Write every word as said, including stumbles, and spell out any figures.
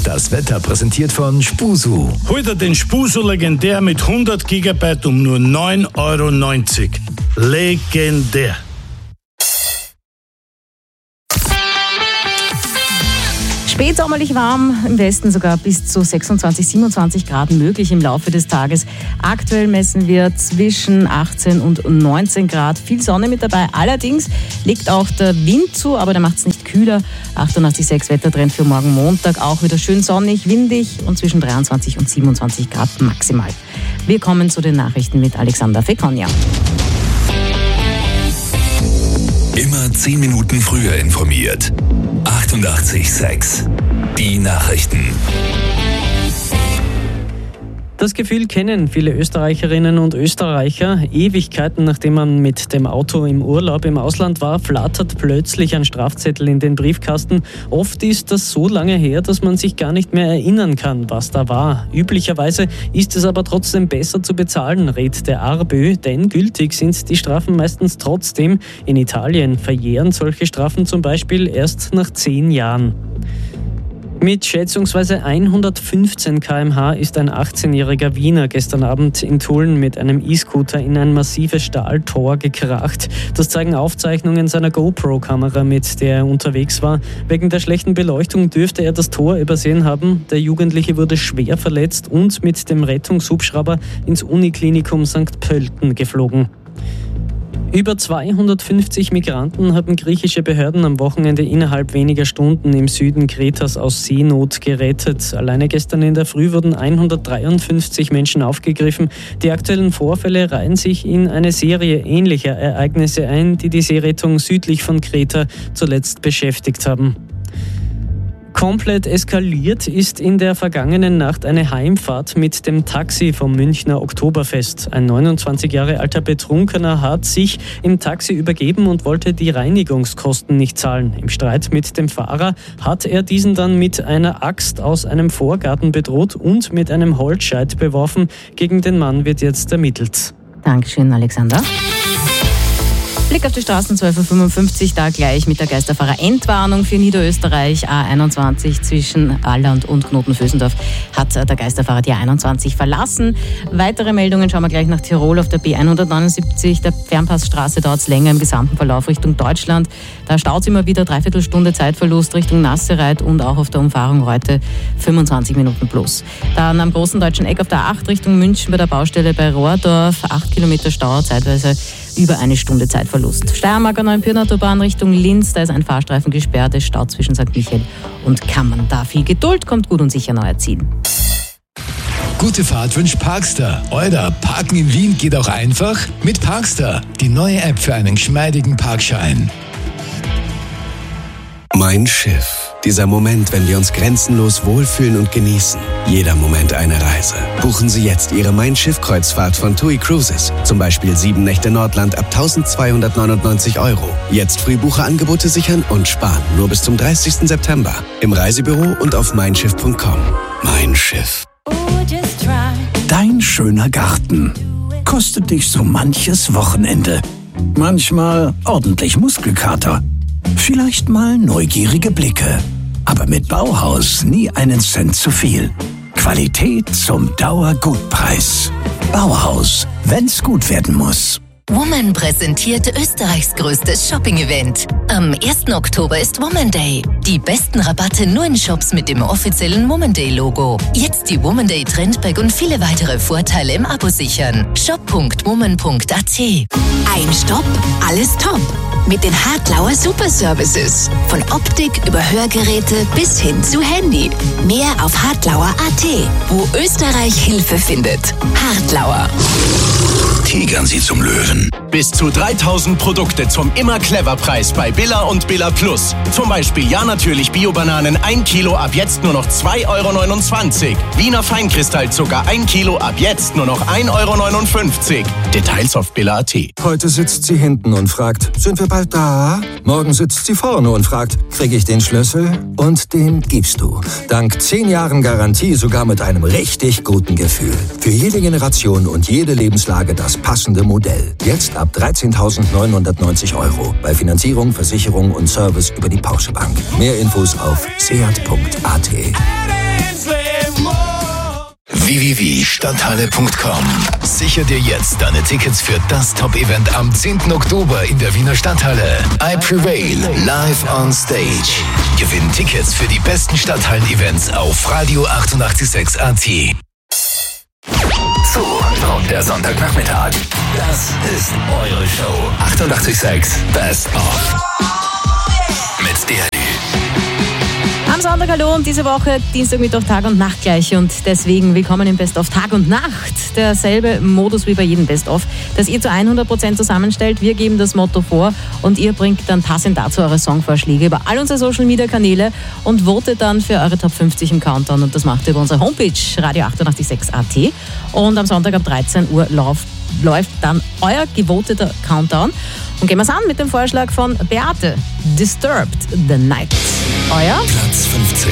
Das Wetter präsentiert von Spusu. Heute den Spusu legendär mit hundert Gigabyte um nur neun Euro neunzig. Legendär. Spätsommerlich warm, im Westen sogar bis zu sechsundzwanzig, siebenundzwanzig Grad möglich im Laufe des Tages. Aktuell messen wir zwischen achtzehn und neunzehn Grad. Viel Sonne mit dabei. Allerdings legt auch der Wind zu, aber der macht es nicht kühler. achtundachtzig Komma sechs Wettertrend für morgen Montag. Auch wieder schön sonnig, windig und zwischen dreiundzwanzig und siebenundzwanzig Grad maximal. Wir kommen zu den Nachrichten mit Alexander Fekonja. Immer zehn Minuten früher informiert. achtundachtzig Komma sechs. Die Nachrichten. Das Gefühl kennen viele Österreicherinnen und Österreicher. Ewigkeiten nachdem man mit dem Auto im Urlaub im Ausland war, flattert plötzlich ein Strafzettel in den Briefkasten. Oft ist das so lange her, dass man sich gar nicht mehr erinnern kann, was da war. Üblicherweise ist es aber trotzdem besser zu bezahlen, rät der ARBÖ, denn gültig sind die Strafen meistens trotzdem. In Italien verjähren solche Strafen zum Beispiel erst nach zehn Jahren. Mit schätzungsweise hundertfünfzehn Kilometer pro Stunde ist ein achtzehnjähriger Wiener gestern Abend in Tulln mit einem E-Scooter in ein massives Stahltor gekracht. Das zeigen Aufzeichnungen seiner GoPro-Kamera, mit der er unterwegs war. Wegen der schlechten Beleuchtung dürfte er das Tor übersehen haben. Der Jugendliche wurde schwer verletzt und mit dem Rettungshubschrauber ins Uniklinikum Sankt Pölten geflogen. Über zweihundertfünfzig Migranten haben griechische Behörden am Wochenende innerhalb weniger Stunden im Süden Kretas aus Seenot gerettet. Alleine gestern in der Früh wurden hundertdreiundfünfzig Menschen aufgegriffen. Die aktuellen Vorfälle reihen sich in eine Serie ähnlicher Ereignisse ein, die die Seerettung südlich von Kreta zuletzt beschäftigt haben. Komplett eskaliert ist in der vergangenen Nacht eine Heimfahrt mit dem Taxi vom Münchner Oktoberfest. Ein neunundzwanzig Jahre alter Betrunkener hat sich im Taxi übergeben und wollte die Reinigungskosten nicht zahlen. Im Streit mit dem Fahrer hat er diesen dann mit einer Axt aus einem Vorgarten bedroht und mit einem Holzscheit beworfen. Gegen den Mann wird jetzt ermittelt. Dankeschön, Alexander. Blick auf die Straßen, zwölf Uhr fünfundfünfzig, da gleich mit der Geisterfahrer-Endwarnung für Niederösterreich. A einundzwanzig zwischen Alland und Knoten-Vösendorf hat der Geisterfahrer die A einundzwanzig verlassen. Weitere Meldungen schauen wir gleich nach Tirol auf der B hundertneunundsiebzig. Der Fernpassstraße dauert es länger im gesamten Verlauf Richtung Deutschland. Da staut es immer wieder, Dreiviertelstunde Zeitverlust Richtung Nassereit und auch auf der Umfahrung heute fünfundzwanzig Minuten plus. Dann am großen deutschen Eck auf der A acht Richtung München bei der Baustelle bei Rohrdorf. acht Kilometer Stau, zeitweise über eine Stunde Zeitverlust. Steiermarker Neuenpürner Autobahn Richtung Linz, da ist ein Fahrstreifen gesperrt, es staut zwischen Sankt Michael und Kammern. Da viel Geduld, kommt gut und sicher neu erziehen. Gute Fahrt wünscht Parkster. Euer Parken in Wien geht auch einfach mit Parkster. Die neue App für einen geschmeidigen Parkschein. Mein Schiff. Dieser Moment, wenn wir uns grenzenlos wohlfühlen und genießen. Jeder Moment eine Reise. Buchen Sie jetzt Ihre Mein Schiff-Kreuzfahrt von TUI Cruises. Zum Beispiel sieben Nächte Nordland ab eintausendzweihundertneunundneunzig Euro. Jetzt Frühbucherangebote sichern und sparen. Nur bis zum dreißigsten September. Im Reisebüro und auf mein schiff punkt com. Mein Schiff. Dein schöner Garten kostet dich so manches Wochenende. Manchmal ordentlich Muskelkater. Vielleicht mal neugierige Blicke. Aber mit Bauhaus nie einen Cent zu viel. Qualität zum Dauergutpreis. Bauhaus, wenn's gut werden muss. Woman präsentiert Österreichs größtes Shopping-Event. Am ersten Oktober ist Woman Day. Die besten Rabatte nur in Shops mit dem offiziellen Woman Day-Logo. Jetzt die Woman Day Trendbag und viele weitere Vorteile im Abo sichern. shop punkt woman punkt a t. Ein Stopp, alles top. Mit den Hartlauer Super Services. Von Optik über Hörgeräte bis hin zu Handy. Mehr auf hartlauer punkt a t, wo Österreich Hilfe findet. Hartlauer. Tigern Sie zum Löwen. Bis zu dreitausend Produkte zum Immer-Clever-Preis bei Billa und Billa Plus. Zum Beispiel ja natürlich Bio-Bananen ein Kilo ab jetzt nur noch zwei Euro neunundzwanzig. Wiener Feinkristallzucker ein Kilo ab jetzt nur noch ein Euro neunundfünfzig. Details auf billa punkt a t. Heute sitzt sie hinten und fragt, sind wir bald da? Morgen sitzt sie vorne und fragt, krieg ich den Schlüssel? Und den gibst du. Dank zehn Jahren Garantie sogar mit einem richtig guten Gefühl. Für jede Generation und jede Lebenslage das passende Modell. Jetzt ab dreizehntausendneunhundertneunzig Euro. Bei Finanzierung, Versicherung und Service über die Porsche Bank. Mehr Infos auf seat punkt a t. w w w punkt stadthalle punkt com. Sicher dir jetzt deine Tickets für das Top-Event am zehnten Oktober in der Wiener Stadthalle. I Prevail, live on stage. Gewinn Tickets für die besten Stadthallen-Events auf Radio achtundachtzig Komma sechs A T. So, und der Sonntagnachmittag. Das ist eure Show. achtundachtzig Komma sechs Best of. Mit D L Ü. Am Sonntag, hallo, und diese Woche Dienstag, Mittwoch, Tag und Nacht gleich. Und deswegen willkommen im Best of Tag und Nacht. Derselbe Modus wie bei jedem Best of, das ihr zu hundert Prozent zusammenstellt. Wir geben das Motto vor und ihr bringt dann passend dazu eure Songvorschläge über all unsere Social Media Kanäle und votet dann für eure Top fünfzig im Countdown. Und das macht ihr über unsere Homepage Radio achtundachtzig Komma sechs A T. Und am Sonntag ab dreizehn Uhr läuft, läuft dann euer gewoteter Countdown. Und gehen wir es an mit dem Vorschlag von Beate. Disturbed the Night. Euer Platz fünfzehn.